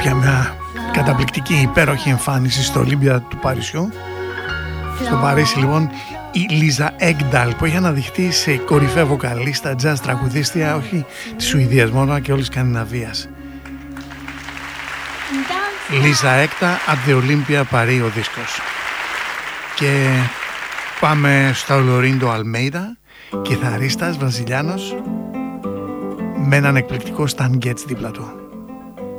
για μια καταπληκτική υπέροχη εμφάνιση στο Ολύμπια του Παρισιού. Στο Παρίσι λοιπόν η Λίζα Έγκνταλ, που έχει αναδειχθεί σε κορυφαία βοκαλίστα, jazz τραγουδίστρια, όχι της Σουηδίας μόνο, και όλης Σκανδιναβίας. Λίζα Έκτα at the Olympia Paris ο δίσκος. Και πάμε στο Λορίντο Αλμέιδα, κιθαρίστας Βραζιλιάνος, με έναν εκπληκτικό Stan Getz δίπλα του.